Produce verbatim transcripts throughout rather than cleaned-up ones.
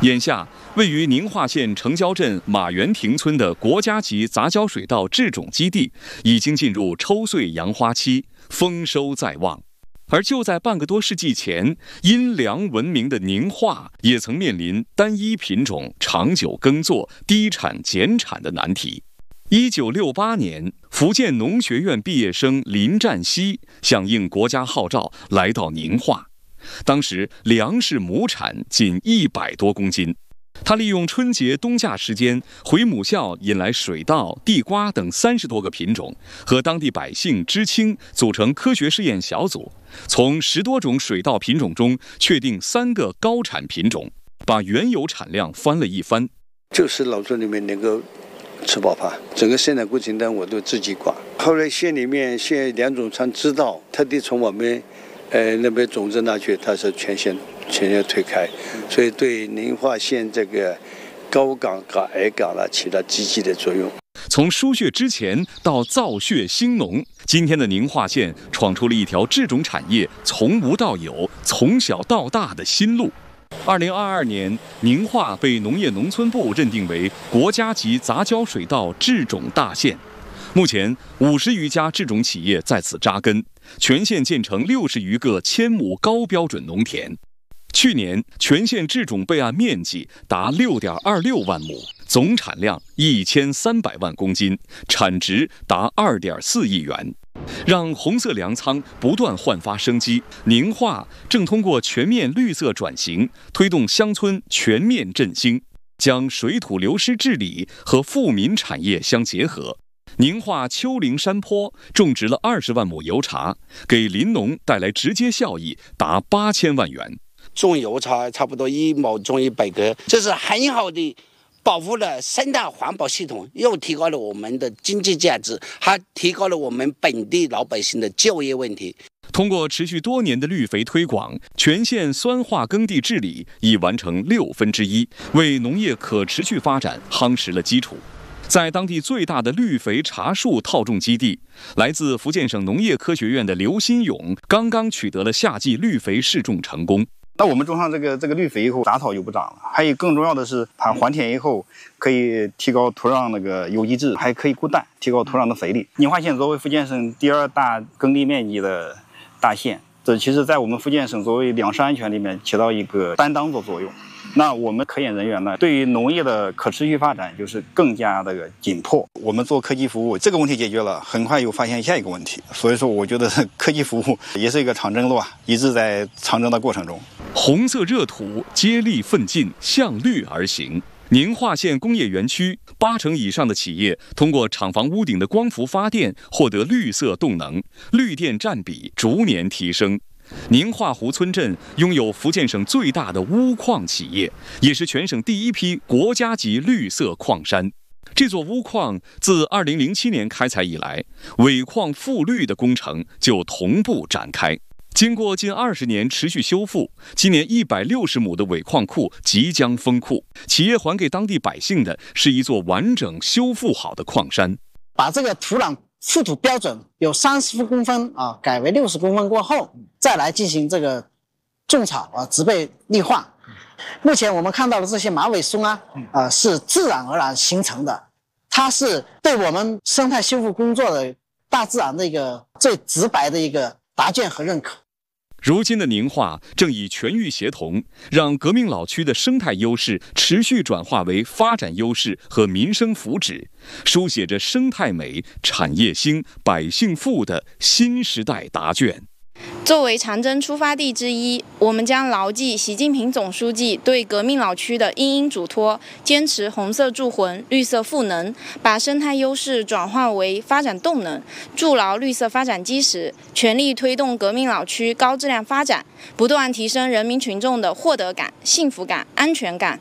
眼下，位于宁化县城郊镇马园亭村的国家级杂交水稻制种基地已经进入抽穗扬花期，丰收在望。而就在半个多世纪前，因粮闻名的宁化也曾面临单一品种、长久耕作、低产减产的难题。一九六八年，福建农学院毕业生林占西响应国家号召，来到宁化。当时粮食亩产仅一百多公斤，他利用春节冬假时间回母校，引来水稻、地瓜等三十多个品种，和当地百姓知青组成科学试验小组，从十多种水稻品种中确定三个高产品种，把原有产量翻了一番。 就是农村里面能够吃饱饭，整个生产过程当中我都自己管。后来县里面县两种仓知道，特地从我们呃那边种子拿去，它是全线全线推开，所以对宁化县这个高岗和矮岗呢起到积极的作用。 从输血之前到造血兴农，今天的宁化县闯出了一条制种产业从无到有、从小到大的新路。二零二二年，宁化被农业农村部认定为国家级杂交水稻制种大县。目前，五十余家制种企业在此扎根，全县建成六十余个千亩高标准农田。去年，全县制种备案面积达六点二六万亩，总产量一千三百万公斤，产值达二点四亿元。让红色粮仓不断焕发生机，宁化正通过全面绿色转型，推动乡村全面振兴，将水土流失治理和富民产业相结合。宁化丘陵山坡种植了二十万亩油茶，给林农带来直接效益达八千万元。 种油茶差不多一亩种一百个，这是很好的保护了生态环保系统，又提高了我们的经济价值，还提高了我们本地老百姓的就业问题。 通过持续多年的绿肥推广，全县酸化耕地治理已完成六分之一，为农业可持续发展夯实了基础。在当地最大的绿肥茶树套种基地，来自福建省农业科学院的刘新勇刚刚取得了夏季绿肥试种成功。 那我们种上这个这个绿肥以后，杂草就不长了。还有更重要的是，它还田以后可以提高土壤那个有机质，还可以固氮，提高土壤的肥力。宁化县作为福建省第二大耕地面积的大县，这其实在我们福建省作为粮食安全里面起到一个担当的作用。那我们科研人员呢，对于农业的可持续发展就是更加的紧迫。我们做科技服务，这个问题解决了，很快又发现下一个问题。所以说，我觉得科技服务也是一个长征路啊，一直在长征的过程中。 红色热土接力奋进，向绿而行。宁化县工业园区八成以上的企业通过厂房屋顶的光伏发电获得绿色动能，绿电占比逐年提升。宁化湖村镇拥有福建省最大的钨矿企业，也是全省第一批国家级绿色矿山。这座钨矿自二零零七年开采以来，尾矿复绿的工程就同步展开。经过近二十年持续修复，今年一百六十亩的尾矿库即将封库，企业还给当地百姓的是一座完整修复好的矿山。 把这个土壤覆土标准有三十公分啊，改为六十公分过后，再来进行这个种草啊，植被绿化。目前我们看到的这些马尾松啊，啊是自然而然形成的，它是对我们生态修复工作的大自然的一个最直白的一个答卷和认可。 如今的宁化正以全域协同，让革命老区的生态优势持续转化为发展优势和民生福祉，书写着生态美、产业兴、百姓富的新时代答卷。 作为长征出发地之一，我们将牢记习近平总书记对革命老区的殷殷嘱托，坚持红色铸魂、绿色赋能，把生态优势转化为发展动能，筑牢绿色发展基石，全力推动革命老区高质量发展，不断提升人民群众的获得感、幸福感、安全感。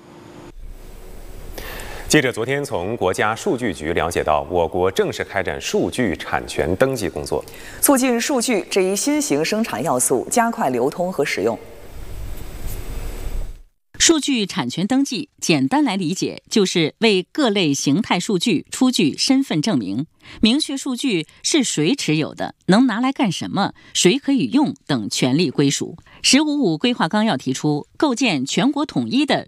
记者昨天从国家数据局了解到，我国正式开展数据产权登记工作， 促进数据这一新型生产要素加快流通和使用。 数据产权登记，简单来理解，就是为各类形态数据出具身份证明，明确数据是谁持有的，能拿来干什么，谁可以用等权利归属。“十五五”规划纲要提出，构建全国统一的